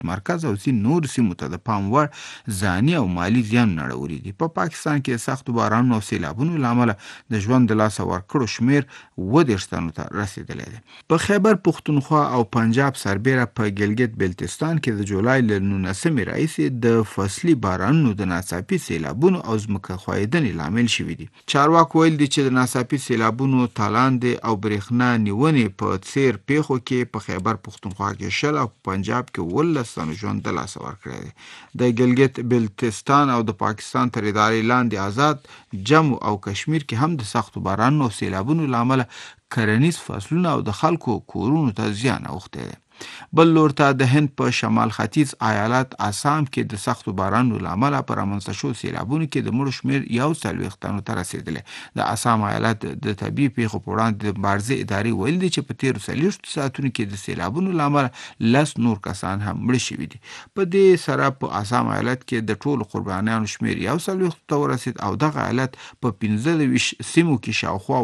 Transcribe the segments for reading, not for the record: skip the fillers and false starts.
مرکز او ځینې نور سیمو ته د پام وړ ځاني او مالي زیان اړولي دي. په پاکستان کې د سختو بارانونو او سیلابونو له امله د ژوند د لاسه ورکړو شمېر 30 تنو ته رسیدلی دی. په خیبر پښتونخوا او پنجاب سربیره په ګلګت بلتستان کې د جولای له 19 راهیسې د فصلي بارانونو د ناڅاپي سیلابونو او ځمکه ښویدنې لامل شوي دي. چارواکو ویل دي چې د ناڅاپي سیلابونو، تالاندې او برېښنا نیونې په څیر پیښو کې په خیبر پښتونخوا کې 10 او پنجاب کې 19 تنو ژوند د لاسه ورکړی دی. د ګلګت بلتستان او د پاکستان تر ادارې لاندې آزاد جمو او کشمیر کې هم د سختو بارانونو او سیلابونو له امله کرنیز فصلونه او د خلکو کورونو ته زیان اوښتی دی. بل لور ته د هند په شمال ختیځ ایالت آسام کې د سختو بارانونو له امله په رامنځته شوو سیلابونو کې د مړو شمېر 41 تنو ته رسېدلی. د آسام ایالت د طبیعي پیښو په وړاندې د مبارزې ادارې ویل دي چې په تېرو 40 ساعتونو کې د سیلابونو له امله 10 نور کسان هم مړه شوي دي. په دې سره په آسام ایالت کې د ټولو قربانیانو شمېر 41 ته ورسېد او دغه ایالت په 15 سیمو کې شاوخوا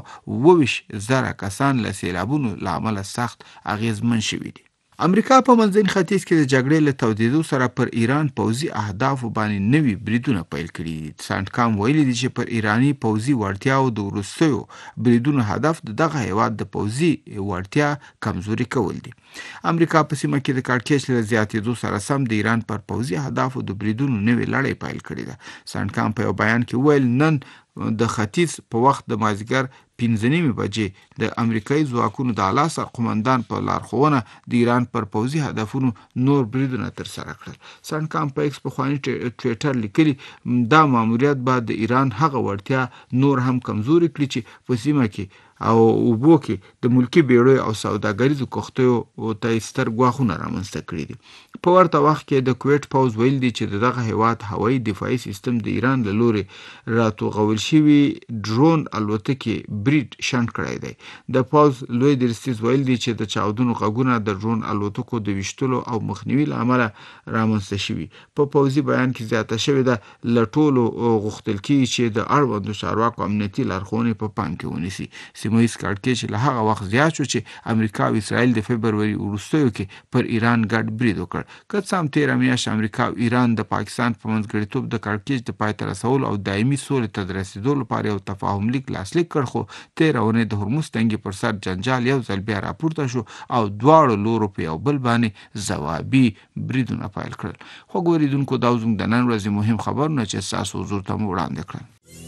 220,000 کسان له سیلابونو له امله سخت اغېزمن شوي دي. امریکا په منځني ختیځ کې د جګړې له تودېدو سره پر ایران پوځي اهدافو باندې نوي بریدونه پیل کړي دي. سانټکام ویلي دي چې پر ایراني پوځي وړتیاو د وروستیو بریدونو هدف دغه هیواد د پوځي وړتیا کمزوري کول دي. امریکا په سیمه کې د کړکېچ له زیاتېدو سره سم د ایران پر پوځي اهدافو د بریدونو نوې لړۍ پیل کړې ده. سانټکام په یو بیان کې ویل نن د ختیځ په وخت د مازدیګر 15 بجې د امریکایي ځواکونو د اعلی سرقومندان په لارښوونه د ایران پر پوځي هدفونو نور بریدونه ترسره کړل. سانټکام په ایکس پخواني ټویټر لیکلي دا ماموریت به د ایران هغه وړتیا نور هم کمزوري کړي چې په سیمه کې او اوبو کې د ملکی بیړیو او سوداګریزو کښتیو ته ستر ګواښونه رامنځته کړي دي. په ورته وخت کې د کویت پوځ ویل دي چې دغه هیواد هوایي دفاعي سیستم د ایران له لورې راتوغول شوي ډرون الوتکې برید شنډ کړی دی. د پوځ لوی درستیز ویل دي چې د چاودنو غږونه د ډرون الوتکو د ویشتلو او مخنیوي له امله رامنځته شوي. په پوځي بیان کې زیاته شوې ده له ټولو غوښتل کېږي چې د اړوندو چارواکو امنیتي لارښوونې په پام کې ونیسي. سیمه ییز کړکېچ له هغه وخت زیات شو چې امریکا او اسرائیل د فبروري وروستیو کې پر ایران ګډ برید وکړ. که څه هم تېره میاشت امریکا او ایران د پاکستان په منځګړیتوب د کړکېچ د پای ته رسولو او دایمي سولې ته د رسېدو لپاره یو تفاهم لیک لاسلیک کړ، خو تېره اونۍ د هرمز تنګي پر سر جنجال یو ځل بیا راپورته شو او دواړو لورو په یو بل باندې ځوابي بریدونه پیل کړل. خوږو اورېدونکو دا زموږ د نن ورځې مهم خبرونه چې ستاسو حضور ته مو وړاندې کړل.